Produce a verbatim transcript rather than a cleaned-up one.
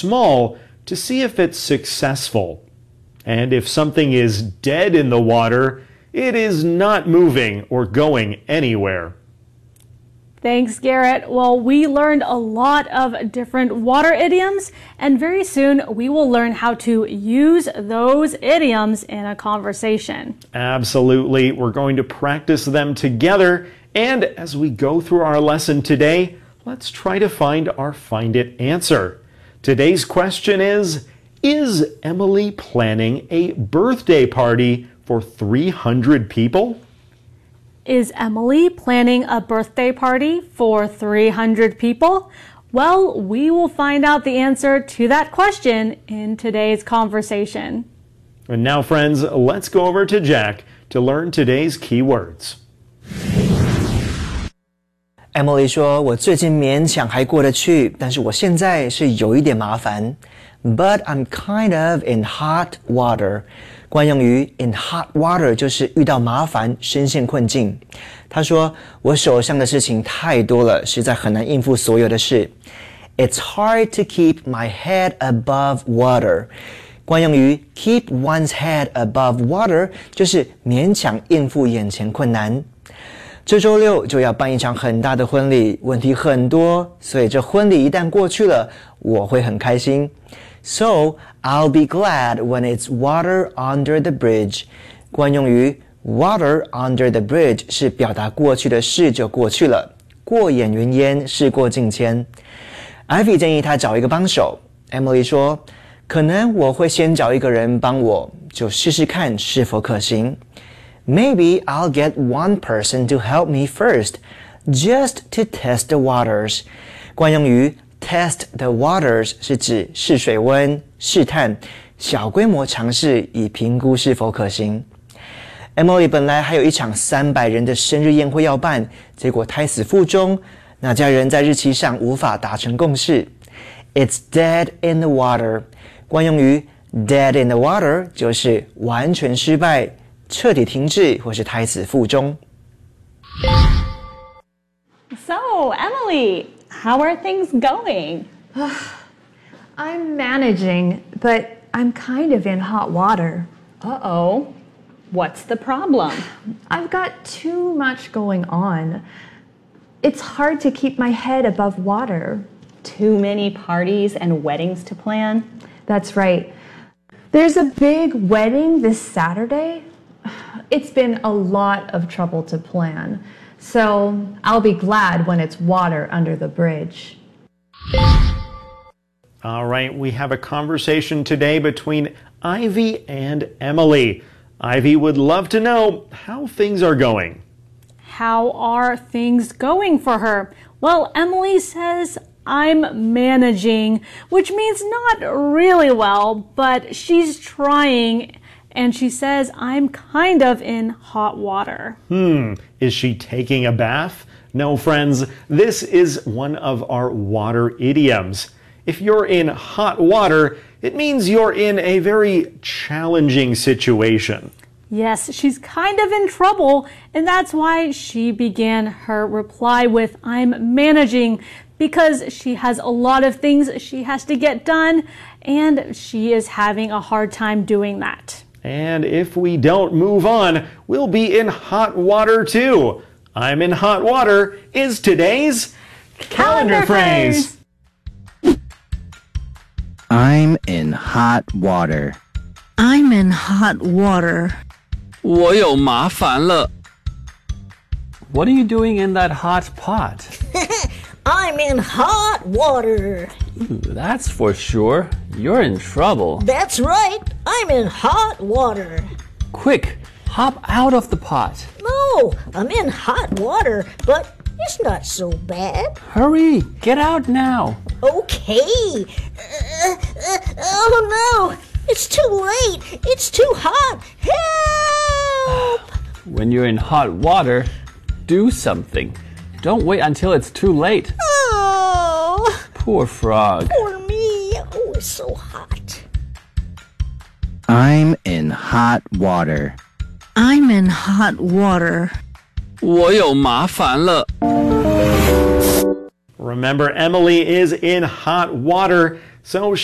small to see if it's successful. And if something is dead in the water, it is not moving or going anywhere. Thanks, Garrett. Well, we learned a lot of different water idioms, and very soon we will learn how to use those idioms in a conversation. Absolutely. We're going to practice them together, and as we go through our lesson today, let's try to find our Find It answer. Today's question is, is Emily planning a birthday party for three hundred people? Is Emily planning a birthday party for three hundred people? Well, we will find out the answer to that question in today's conversation. And now, friends, let's go over to Jack to learn today's key words. Emily 说，我最近勉强还过得去，但是我现在是有一点麻烦。But I'm kind of in hot water. 惯用于 in hot water 就是遇到麻烦，深陷困境。他说，我手上的事情太多了，实在很难应付所有的事。It's hard to keep my head above water. 惯用于 keep one's head above water 就是勉强应付眼前困难。这周六就要办一场很大的婚礼，问题很多，所以这婚礼一旦过去了，我会很开心。So, I'll be glad when it's water under the bridge. 惯用于 water under the bridge 是表达过去的事就过去了，过眼云烟，事过境迁。Ivy 建议他找一个帮手。Emily 说，可能我会先找一个人帮我，就试试看是否可行。Maybe I'll get one person to help me first, just to test the waters. 惯用于 test the waters 是指试水温、试探、小规模尝试以评估是否可行。Emily 本来还有一场三百人的生日宴会要办，结果胎死腹中，那家人在日期上无法达成共识。It's dead in the water. 惯用于 dead in the water 就是完全失败，彻底停滞或是胎死腹中。 So, Emily, how are things going? I'm managing, but I'm kind of in hot water. Uh-oh. What's the problem? I've got too much going on. It's hard to keep my head above water. Too many parties and weddings to plan? That's right. There's a big wedding this Saturday. It's been a lot of trouble to plan, so I'll be glad when it's water under the bridge. All right, we have a conversation today between Ivy and Emily. Ivy would love to know how things are going. How are things going for her? Well, Emily says, I'm managing, which means not really well, but she's trying. And she says, I'm kind of in hot water. Hmm, is she taking a bath? No, friends, this is one of our water idioms. If you're in hot water, it means you're in a very challenging situation. Yes, she's kind of in trouble, and that's why she began her reply with, I'm managing, because she has a lot of things she has to get done, and she is having a hard time doing that. And if we don't move on, we'll be in hot water too. I'm in hot water is today's calendar, calendar phrase. I'm in hot water. I'm in hot water. 我有麻烦了. What are you doing in that hot pot? I'm in hot water. Ooh, that's for sure. You're in trouble. That's right. I'm in hot water. Quick, hop out of the pot. No, I'm in hot water, but it's not so bad. Hurry, get out now. Okay. Uh, uh, oh no, it's too late. It's too hot. Help! When you're in hot water, do something. Don't wait until it's too late. Oh! Poor frog. Poor me. Oh, it's so hot. I'm in hot water. I'm in hot water. 我有麻烦了. Remember, Emily is in hot water, so